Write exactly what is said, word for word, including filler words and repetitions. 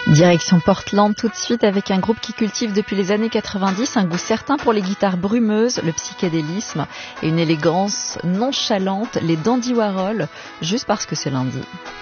Direction Portland tout de suite avec un groupe qui cultive depuis les années quatre-vingt-dix un goût certain pour les guitares brumeuses, le psychédélisme et une élégance nonchalante, les Dandy Warhol, juste parce que c'est lundi.